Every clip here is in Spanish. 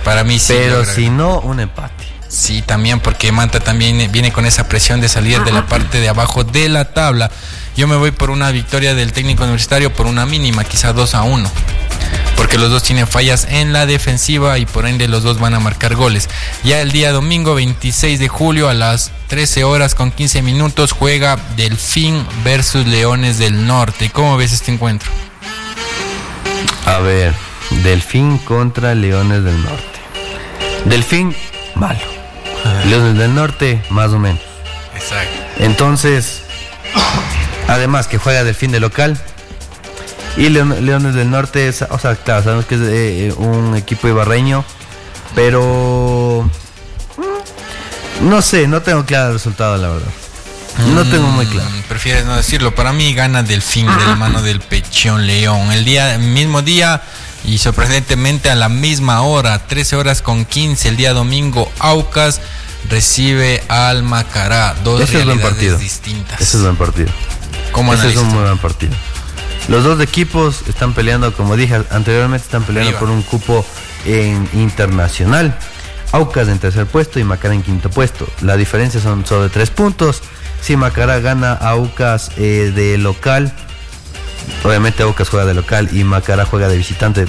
Para mí sí. Pero si no, un empate. Sí, también, porque Manta también viene con esa presión de salir de la parte de abajo de la tabla. Yo me voy por una victoria del técnico universitario por una mínima, quizá 2-1. Porque los dos tienen fallas en la defensiva y por ende los dos van a marcar goles. Ya el día domingo 26 de julio a las 13 horas con 15 minutos juega Delfín versus Leones del Norte. ¿Cómo ves este encuentro? A ver, Delfín contra Leones del Norte. Delfín, malo. Leones del Norte, más o menos. Exacto. Entonces, además que juega Delfín de local. Y Leones del Norte, o sea, claro, sabemos que es un equipo ibarreño, pero no sé, no tengo claro el resultado, la verdad. No tengo muy claro. Prefieres no decirlo. Para mí gana Delfín de la mano del Pechón León. El mismo día y sorprendentemente a la misma hora, 13 horas con 15, el día domingo, Aucas recibe al Macará. Dos realidades distintas. Ese es buen partido. ¿Cómo analizas? Ese es un muy buen partido. Los dos equipos están peleando, como dije anteriormente, están peleando por un cupo en internacional. Aucas en tercer puesto y Macará en quinto puesto. La diferencia son sobre 3 puntos. Si Macará gana a Aucas de local, obviamente Aucas juega de local y Macará juega de visitante,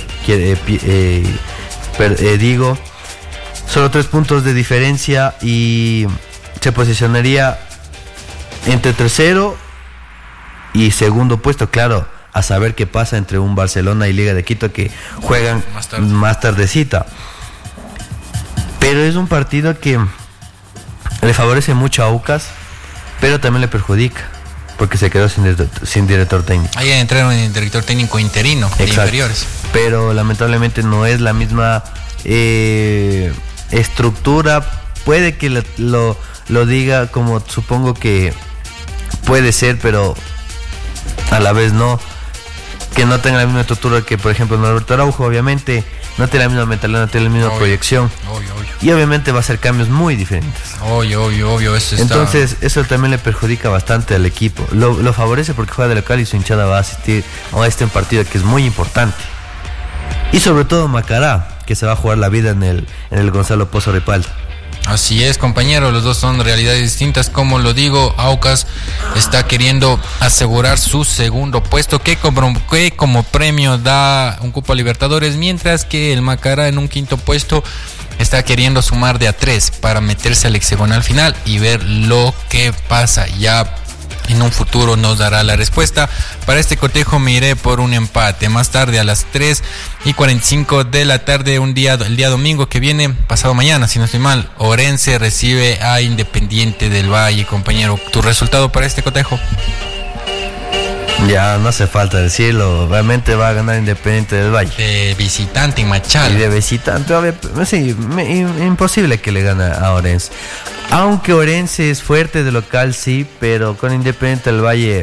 digo, solo 3 puntos de diferencia y se posicionaría entre tercero y segundo puesto, claro, a saber qué pasa entre un Barcelona y Liga de Quito que juegan más tardecita. Pero es un partido que le favorece mucho a Aucas, pero también le perjudica, porque se quedó sin director técnico. Ahí entraron en director técnico interino de inferiores. Pero lamentablemente no es la misma estructura. Puede que lo diga como supongo que puede ser, pero a la vez no. Que no tenga la misma estructura que, por ejemplo, Norberto Araujo, obviamente. No tiene la misma mentalidad, no tiene la misma proyección. Obvio. Y obviamente va a ser cambios muy diferentes. Obvio. Entonces, eso también le perjudica bastante al equipo. Lo favorece porque juega de local y su hinchada va a asistir a este partido que es muy importante. Y sobre todo Macará, que se va a jugar la vida en el Gonzalo Pozo Ripalda. Así es, compañero, los dos son realidades distintas. Como lo digo, Aucas está queriendo asegurar su segundo puesto, que como premio da un cupo a Libertadores, mientras que el Macará en un quinto puesto está queriendo sumar de a 3 para meterse al hexagonal final y ver lo que pasa. Ya en un futuro nos dará la respuesta. Para este cotejo me iré por un empate. Más tarde a las 3:45 de la tarde, el día domingo que viene, pasado mañana, si no estoy mal, Orense recibe a Independiente del Valle. Compañero, ¿tu resultado para este cotejo? Ya no hace falta decirlo, realmente va a ganar Independiente del Valle. De visitante en Machala. Y de visitante, sí, imposible que le gane a Orense. Aunque Orense es fuerte de local, sí, pero con Independiente del Valle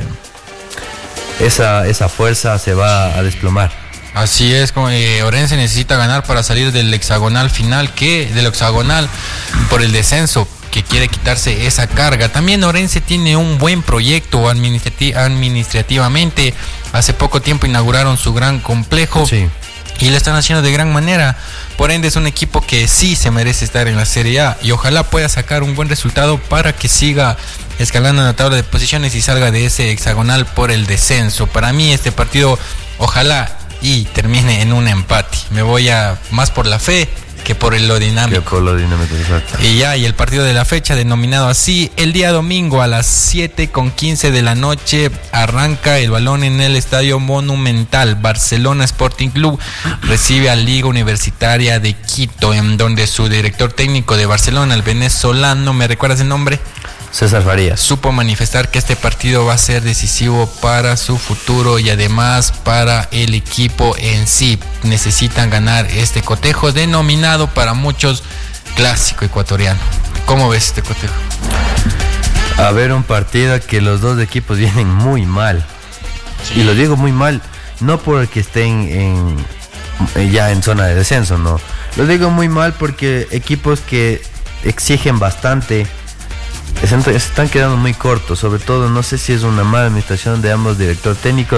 esa fuerza se va a desplomar. Así es, Orense necesita ganar para salir del hexagonal final, del hexagonal por el descenso, que quiere quitarse esa carga. También Orense tiene un buen proyecto administrativamente. Hace poco tiempo inauguraron su gran complejo. Sí. Y lo están haciendo de gran manera. Por ende es un equipo que sí se merece estar en la Serie A y ojalá pueda sacar un buen resultado para que siga escalando en la tabla de posiciones y salga de ese hexagonal por el descenso. Para mí este partido ojalá y termine en un empate. Me voy más por la fe que por lo dinámico. Exacto. Y el partido de la fecha, denominado así, el día domingo a las 7:15 de la noche, arranca el balón en el Estadio Monumental. Barcelona Sporting Club recibe a Liga Universitaria de Quito, en donde su director técnico de Barcelona, el venezolano, ¿me recuerdas el nombre? César Farías, supo manifestar que este partido va a ser decisivo para su futuro y además para el equipo en sí. Necesitan ganar este cotejo denominado para muchos clásico ecuatoriano. ¿Cómo ves este cotejo? A ver, un partido que los dos equipos vienen muy mal. Sí. Y lo digo muy mal, no porque estén ya en zona de descenso, no. Lo digo muy mal porque equipos que exigen bastante se están quedando muy cortos. Sobre todo, no sé si es una mala administración de ambos directores técnicos,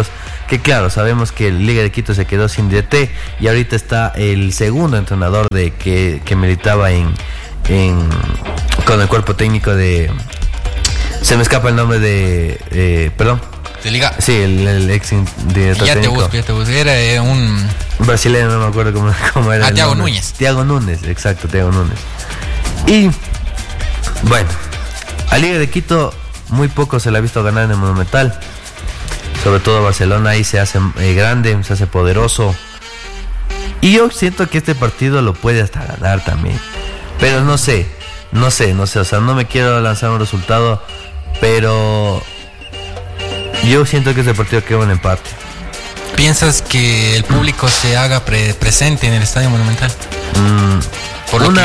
que claro, sabemos que el Liga de Quito se quedó sin DT y ahorita está el segundo entrenador que militaba con el cuerpo técnico de... Se me escapa el nombre de... perdón. ¿De Liga? Sí, el ex director técnico. Ya te busqué. Era un... brasileño, no me acuerdo cómo era. Thiago Núñez. Thiago Núñez, exacto, Thiago Núñez. Y, bueno, a Liga de Quito muy poco se le ha visto ganar en el Monumental. Sobre todo Barcelona ahí se hace grande, se hace poderoso. Y yo siento que este partido lo puede hasta ganar también. Pero no sé, o sea, no me quiero lanzar un resultado, pero yo siento que este partido queda un empate. ¿Piensas que el público se haga presente en el Estadio Monumental? Por lo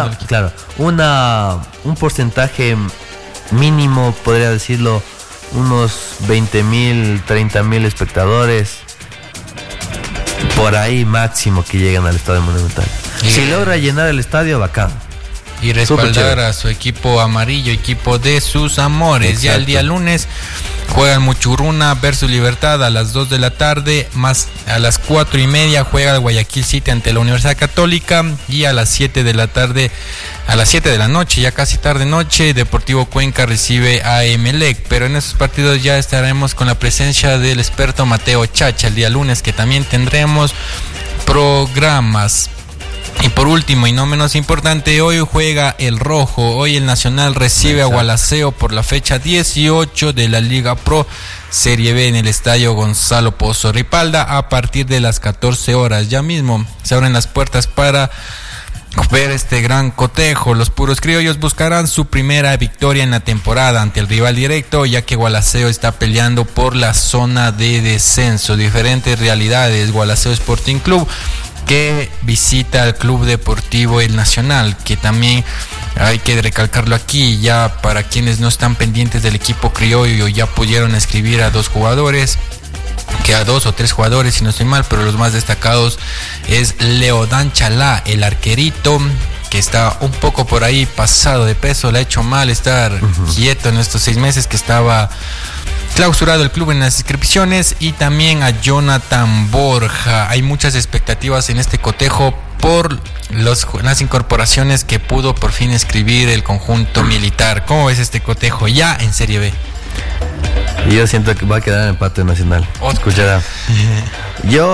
un porcentaje mínimo, podría decirlo, unos 20,000, 30,000 espectadores, por ahí máximo que llegan al Estadio Monumental. Si logra llenar el estadio, bacán. Y respaldar a su equipo amarillo, equipo de sus amores. Exacto. Ya el día lunes juegan Muchurruna versus Libertad a las 2 de la tarde, más a las 4:30 juega el Guayaquil City ante la Universidad Católica, y a las 7 de la tarde, a las 7 de la noche, ya casi tarde noche, Deportivo Cuenca recibe a Emelec. Pero en esos partidos ya estaremos con la presencia del experto Mateo Chacha el día lunes, que también tendremos programas. Y por último y no menos importante, hoy juega el Rojo. Hoy el Nacional recibe a Gualaceo por la fecha 18 de la Liga Pro Serie B en el estadio Gonzalo Pozo Ripalda a partir de las 14 horas. Ya mismo se abren las puertas para ver este gran cotejo. Los puros criollos buscarán su primera victoria en la temporada ante el rival directo, ya que Gualaceo está peleando por la zona de descenso. Diferentes realidades. Gualaceo Sporting Club, que visita al Club Deportivo El Nacional, que también hay que recalcarlo aquí, ya para quienes no están pendientes del equipo criollo, ya pudieron escribir a 2 jugadores, que a 2 o 3 jugadores si no estoy mal, pero los más destacados es Leodán Chalá, el arquerito, que está un poco por ahí pasado de peso, le ha hecho mal estar quieto en estos 6 meses que estaba clausurado el club en las inscripciones, y también a Jonathan Borja. Hay muchas expectativas en este cotejo por las incorporaciones que pudo por fin escribir el conjunto militar. ¿Cómo ves este cotejo ya en Serie B? Yo siento que va a quedar en empate Nacional. Escuchará. Yo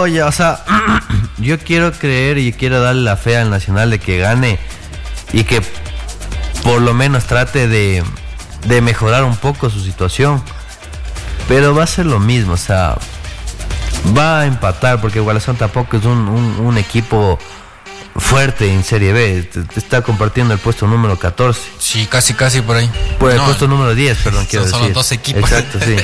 quiero creer y quiero darle la fe al Nacional de que gane y que por lo menos trate de mejorar un poco su situación. Pero va a ser lo mismo, o sea, va a empatar porque Gualaceo tampoco es un equipo fuerte en Serie B. Está compartiendo el puesto número 14. Sí, casi por ahí. Pues el puesto número 10, perdón, quiero decir. Son los 2 equipos. Exacto, sí.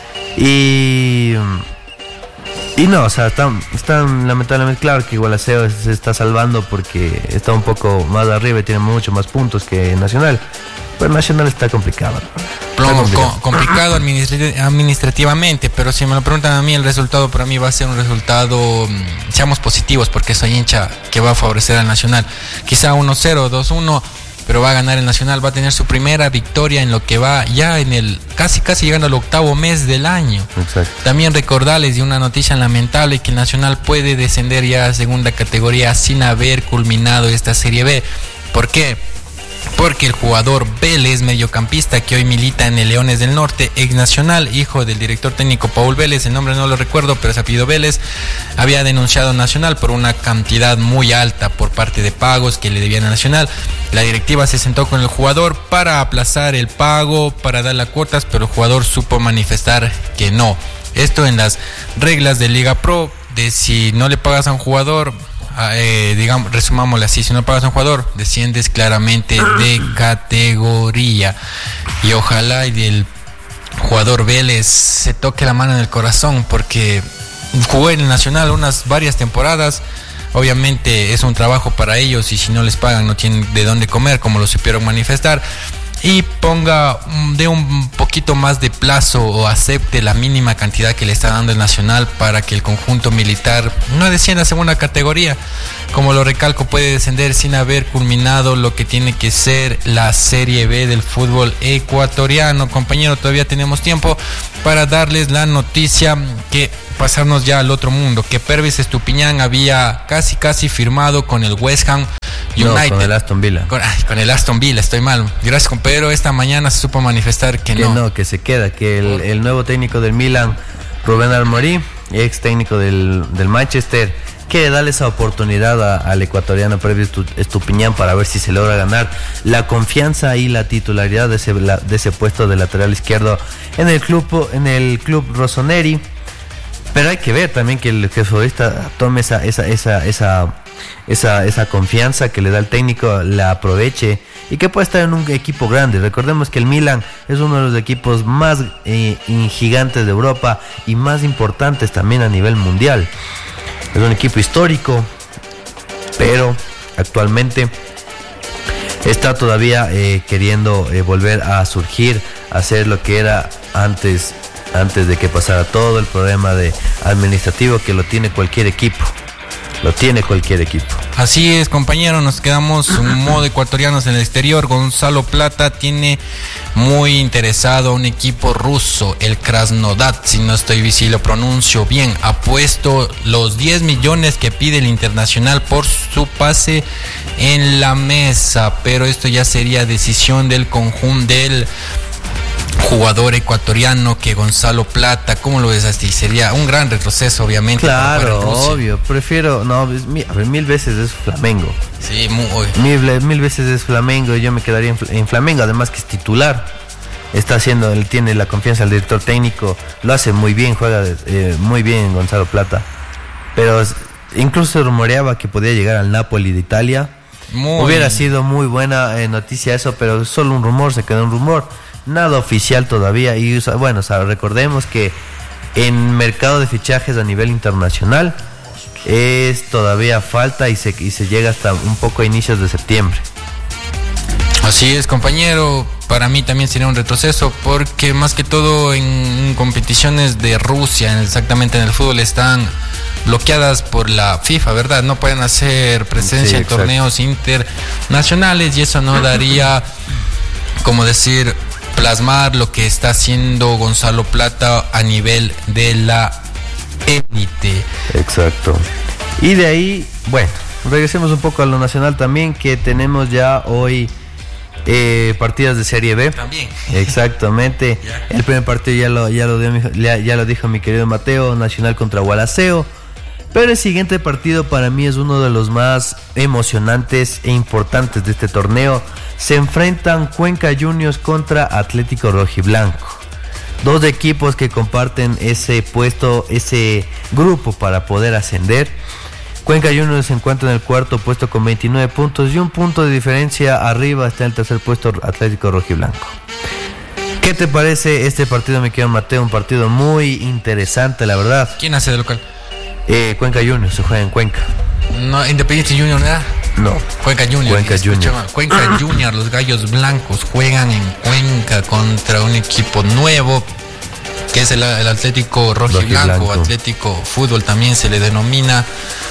Y no, o sea, están lamentablemente, claro que Gualaceo se está salvando porque está un poco más arriba y tiene mucho más puntos que Nacional. Pero Nacional está complicado. Complicado administrativamente, pero si me lo preguntan a mí, el resultado para mí va a ser un resultado, seamos positivos, porque soy hincha, que va a favorecer al Nacional. Quizá 1-0, 2-1, pero va a ganar el Nacional, va a tener su primera victoria en lo que va ya en el casi llegando al 8º mes del año. Exacto. También recordarles de una noticia lamentable, que el Nacional puede descender ya a segunda categoría sin haber culminado esta Serie B. ¿Por qué? Porque el jugador Vélez, mediocampista que hoy milita en el Leones del Norte, ex Nacional, hijo del director técnico Paul Vélez, el nombre no lo recuerdo, pero se apellidó Vélez, había denunciado a Nacional por una cantidad muy alta por parte de pagos que le debían a Nacional. La directiva se sentó con el jugador para aplazar el pago, para darle cuotas, pero el jugador supo manifestar que no. Esto en las reglas de Liga Pro, de si no le pagas a un jugador, digamos, resumámoslo así, si no pagas a un jugador, desciendes claramente de categoría. Y ojalá y el jugador Vélez se toque la mano en el corazón, porque jugó en el Nacional varias temporadas. Obviamente es un trabajo para ellos, y si no les pagan no tienen de dónde comer, como lo supieron manifestar. Y ponga de un poquito más de plazo, o acepte la mínima cantidad que le está dando el Nacional para que el conjunto militar no descienda a segunda categoría. Como lo recalco, puede descender sin haber culminado lo que tiene que ser la Serie B del fútbol ecuatoriano. Compañero, todavía tenemos tiempo para darles la noticia que pasarnos ya al otro mundo, que Pervis Estupiñán había casi firmado con el West Ham United. No, con el Aston Villa. Con el Aston Villa, estoy mal. Gracias, pero esta mañana se supo manifestar que no. Que se queda, que el nuevo técnico del Milan, Rubén Amorim, ex técnico del Manchester, quiere darle esa oportunidad al ecuatoriano Pervis Estupiñán para ver si se logra ganar la confianza y la titularidad de ese puesto de lateral izquierdo en el club rossoneri. Pero hay que ver también que el futbolista tome esa confianza que le da el técnico, la aproveche y que pueda estar en un equipo grande. Recordemos que el Milan es uno de los equipos más gigantes de Europa y más importantes también a nivel mundial. Es un equipo histórico, pero actualmente está todavía queriendo volver a surgir, a ser lo que era antes de que pasara todo el problema administrativo que lo tiene cualquier equipo. Así es, compañero, nos quedamos en modo ecuatorianos en el exterior. Gonzalo Plata tiene muy interesado a un equipo ruso, el Krasnodar, si lo pronuncio bien. Ha puesto los 10 millones que pide el Internacional por su pase en la mesa, pero esto ya sería decisión del conjunto del jugador ecuatoriano, que Gonzalo Plata. ¿Cómo lo ves así? Sería un gran retroceso, obviamente. Claro, obvio. Prefiero, mil veces es Flamengo. Sí, muy. Mil veces es Flamengo y yo me quedaría en Flamengo, además que es titular. Él tiene la confianza del director técnico, lo hace muy bien, juega muy bien Gonzalo Plata. Pero incluso se rumoreaba que podía llegar al Napoli de Italia. Hubiera sido muy buena noticia eso, pero solo un rumor, se quedó un rumor. Nada oficial todavía. Y bueno, recordemos que en mercado de fichajes a nivel internacional todavía falta y se llega hasta un poco a inicios de septiembre. Así es, compañero. Para mí también sería un retroceso, porque más que todo en competiciones de Rusia, exactamente en el fútbol, están bloqueadas por la FIFA, ¿verdad? No pueden hacer presencia en torneos internacionales, y eso no daría, como decir, plasmar lo que está haciendo Gonzalo Plata a nivel de la élite. Exacto. Y de ahí, bueno, regresemos un poco a lo nacional también, que tenemos ya hoy partidas de Serie B. También. Exactamente. El primer partido ya lo dijo mi querido Mateo, Nacional contra Gualaceo. Pero el siguiente partido para mí es uno de los más emocionantes e importantes de este torneo. Se enfrentan Cuenca Juniors contra Atlético Rojiblanco. Dos equipos que comparten ese puesto, ese grupo para poder ascender. Cuenca Juniors se encuentra en el cuarto puesto con 29 puntos y un punto de diferencia arriba está en el tercer puesto Atlético Rojiblanco. ¿Qué te parece este partido, mi querido Mateo? Un partido muy interesante, la verdad. ¿Quién hace de local? Cuenca Juniors, se juega en Cuenca. No, Independiente Junior, ¿verdad? No. Cuenca Junior. Cuenca Junior, los Gallos Blancos juegan en Cuenca contra un equipo nuevo, que es el Atlético Rojiblanco. Atlético Fútbol también se le denomina.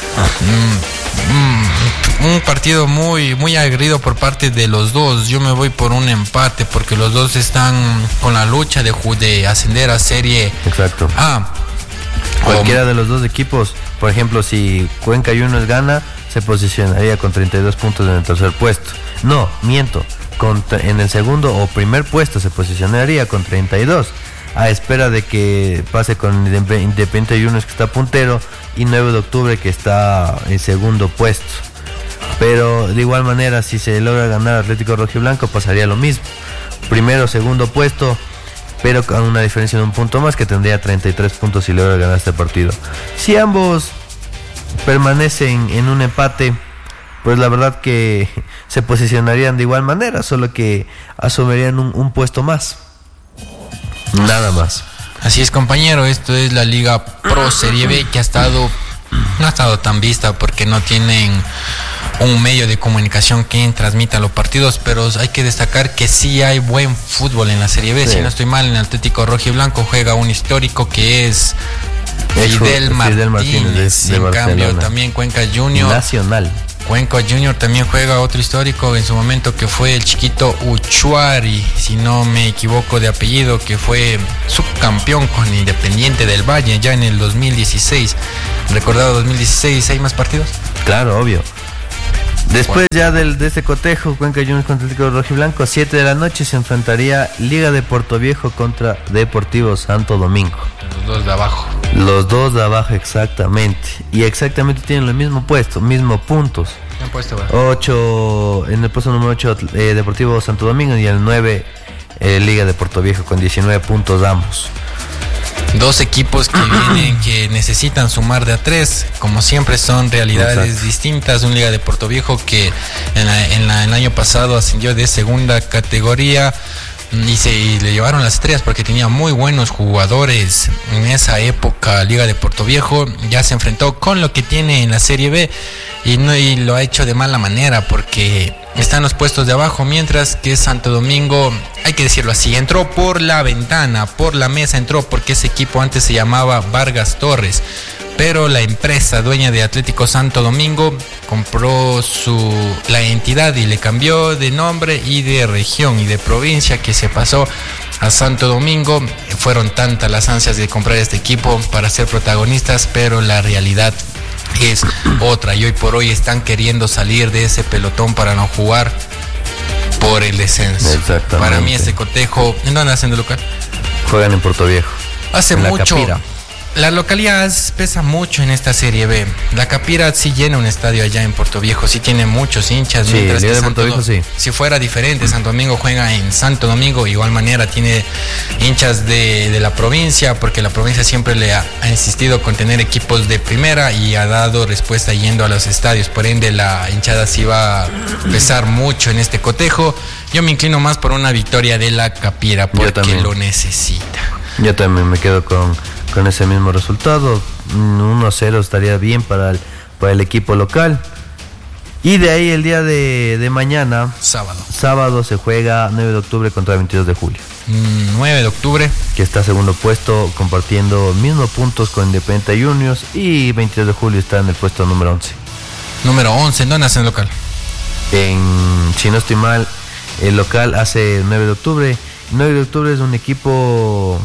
Un partido muy aguerrido por parte de los dos. Yo me voy por un empate, porque los dos están con la lucha de ascender a Serie. Exacto. Cualquiera de los dos equipos, por ejemplo, si Cuenca Juniors gana, se posicionaría con 32 puntos en el tercer puesto. No, miento, en el segundo o primer puesto se posicionaría con 32, a espera de que pase con Independiente Juniors, que está puntero, y 9 de octubre, que está en segundo puesto. Pero de igual manera, si se logra ganar Atlético Rojiblanco, pasaría lo mismo. Primero, segundo puesto, pero con una diferencia de un punto más, que tendría 33 puntos si logra ganar este partido. Si ambos permanecen en un empate, pues la verdad que se posicionarían de igual manera, solo que asumirían un puesto más. Nada más. Así es, compañero, esto es la Liga Pro Serie B, que no ha estado tan vista porque no tienen un medio de comunicación que transmita los partidos, pero hay que destacar que sí hay buen fútbol en la Serie B. Sí. Si no estoy mal, en el Atlético Rojiblanco juega un histórico que es Fidel Martínez. de en Barcelona. Cambio también Cuenca Junior Nacional. Cuenca Junior también juega otro histórico en su momento, que fue el chiquito Uchuari, si no me equivoco de apellido, que fue subcampeón con Independiente del Valle ya en el 2016. Recordado 2016, ¿hay más partidos? Claro, obvio. Después ya de este cotejo, Cuenca Juniors contra Atlético Rojiblanco, 7 de la noche se enfrentaría Liga de Portoviejo contra Deportivo Santo Domingo. Los dos de abajo. Los dos de abajo, exactamente. Y exactamente tienen el mismo puesto, mismos puntos. ¿Qué han puesto? 8, en el puesto número 8 Deportivo Santo Domingo, y el 9 Liga de Portoviejo con 19 puntos ambos. Dos equipos que vienen, que necesitan sumar de a 3, como siempre son realidades distintas. Un Liga de Portoviejo que el año pasado ascendió de segunda categoría y le llevaron las estrellas porque tenía muy buenos jugadores en esa época. Liga de Portoviejo ya se enfrentó con lo que tiene en la Serie B y lo ha hecho de mala manera porque están los puestos de abajo, mientras que Santo Domingo, hay que decirlo así, entró por la ventana, por la mesa entró, porque ese equipo antes se llamaba Vargas Torres, pero la empresa dueña de Atlético Santo Domingo compró la entidad y le cambió de nombre y de región y de provincia, que se pasó a Santo Domingo. Fueron tantas las ansias de comprar este equipo para ser protagonistas, pero la realidad es otra, y hoy por hoy están queriendo salir de ese pelotón para no jugar por el descenso. Exactamente. Para mí este cotejo, ¿en dónde hacen de local? Juegan en Portoviejo. Hace en mucho. La Capira. La localidad pesa mucho en esta Serie B. La Capira sí llena un estadio allá en Portoviejo, sí tiene muchos hinchas. Sí, mientras Liga que de Portoviejo sí. Si fuera diferente, Santo Domingo juega en Santo Domingo, igual manera tiene hinchas de la provincia, porque la provincia siempre le ha insistido con tener equipos de primera y ha dado respuesta yendo a los estadios. Por ende, la hinchada sí va a pesar mucho en este cotejo. Yo me inclino más por una victoria de la Capira porque lo necesita. Yo también me quedo con ese mismo resultado. 1-0 estaría bien para el equipo local. Y de ahí el día de mañana, sábado se juega 9 de octubre contra 22 de julio. 9 de octubre. Que está segundo puesto, compartiendo mismos puntos con Independiente Juniors, y 22 de julio está en el puesto número 11. Número 11, ¿en dónde hacen local? Si no estoy mal, el local hace 9 de octubre. 9 de octubre es un equipo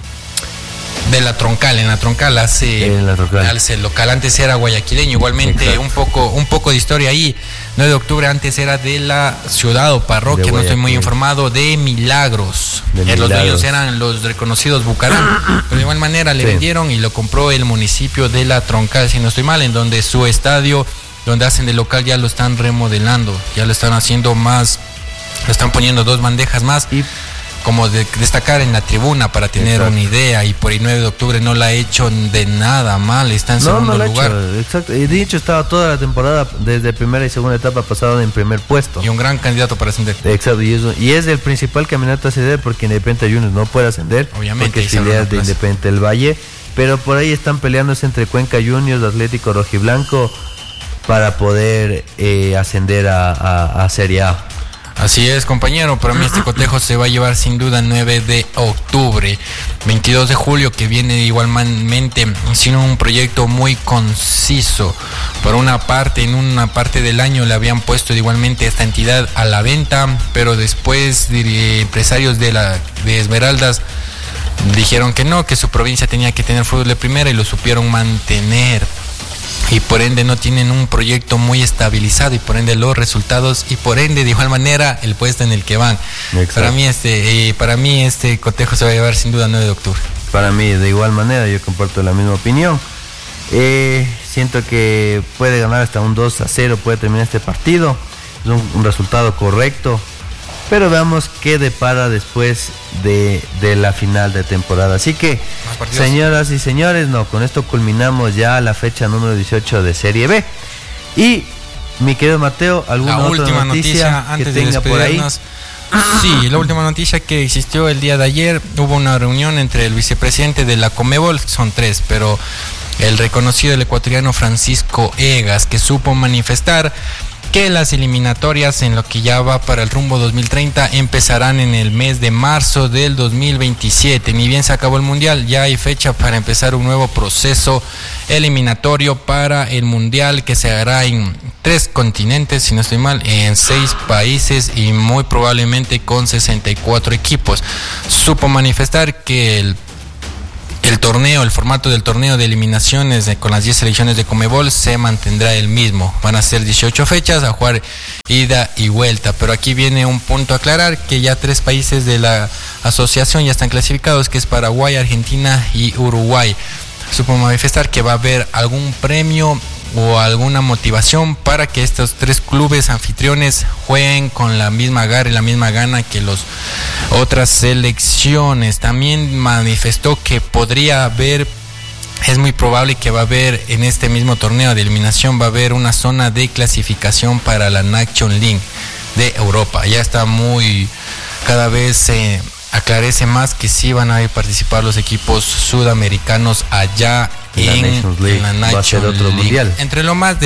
de la Troncal. En la Troncal hace el local. Antes era guayaquileño, igualmente. Exacto. un poco de historia ahí. 9 de octubre antes era de la ciudad o parroquia, no estoy muy informado, de Milagros. Los dueños eran los reconocidos Bucarán, pero de igual manera le vendieron y lo compró el municipio de la Troncal, si no estoy mal, en donde su estadio, donde hacen de local, ya lo están remodelando, ya lo están haciendo más, lo están poniendo 2 bandejas más, y como destacar en la tribuna para tener una idea, y por el 9 de octubre no la ha hecho de nada mal, está en segundo lugar. Exacto, y de hecho estaba toda la temporada, desde primera y segunda etapa, pasado en primer puesto. Y un gran candidato para ascender. Exacto, y es el principal candidato a ascender, porque Independiente Juniors no puede ascender, obviamente, porque es filial de Independiente del Valle, pero por ahí están peleándose entre Cuenca Juniors, Atlético Rojiblanco, para poder ascender a Serie A. Así es, compañero, para mí este cotejo se va a llevar sin duda 9 de octubre. 22 de julio, que viene igualmente sin un proyecto muy conciso. Por una parte, en una parte del año le habían puesto igualmente esta entidad a la venta, pero después empresarios de Esmeraldas dijeron que no, que su provincia tenía que tener fútbol de primera, y lo supieron mantener. Y por ende no tienen un proyecto muy estabilizado, y por ende los resultados, y por ende de igual manera el puesto en el que van. Para mí este cotejo se va a llevar sin duda 9 de octubre. Para mí de igual manera, yo comparto la misma opinión. Siento que puede ganar hasta un 2-0, puede terminar este partido. Es un resultado correcto, pero veamos qué depara después de la final de temporada. Así que, señoras y señores, con esto culminamos ya la fecha número 18 de Serie B. Y, mi querido Mateo, ¿alguna otra noticia antes que de tenga por ahí? Sí, la última noticia que existió el día de ayer, hubo una reunión entre el vicepresidente de la Conmebol, son 3, pero el reconocido, el ecuatoriano Francisco Egas, que supo manifestar que las eliminatorias en lo que ya va para el rumbo 2030 empezarán en el mes de marzo del 2027. Ni bien se acabó el mundial, ya hay fecha para empezar un nuevo proceso eliminatorio para el mundial que se hará en 3 continentes, si no estoy mal, en 6 países y muy probablemente con 64 equipos. Supo manifestar que el formato del torneo de eliminaciones con las 10 selecciones de Conmebol se mantendrá el mismo. Van a ser 18 fechas a jugar ida y vuelta, pero aquí viene un punto a aclarar, que ya 3 países de la asociación ya están clasificados, que es Paraguay, Argentina y Uruguay. Supo manifestar que va a haber algún premio o alguna motivación para que estos 3 clubes anfitriones jueguen con la misma garra y la misma gana que las otras selecciones. También manifestó que podría haber, es muy probable que va a haber en este mismo torneo de eliminación, va a haber una zona de clasificación para la Nations League de Europa. Ya está cada vez se aclarece más que sí van a participar los equipos sudamericanos allá en la Nations League. Mundial. Entre lo más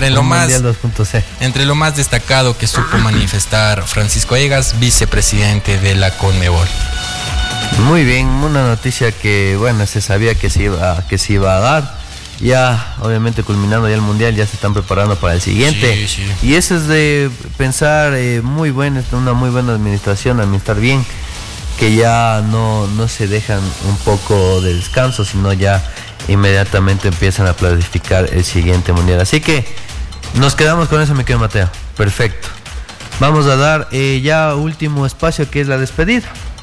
destacado que supo manifestar Francisco Egas, vicepresidente de la Conmebol. Muy bien, una noticia que bueno, se sabía que se iba a dar. Ya obviamente culminando ya el mundial, ya se están preparando para el siguiente. Sí. Y eso es de pensar muy bueno, una muy buena administrar bien, que ya no se dejan un poco de descanso, sino ya inmediatamente empiezan a planificar el siguiente mundial. Así que nos quedamos con eso, mi querido Mateo. Perfecto. Vamos a dar ya último espacio, que es la despedida.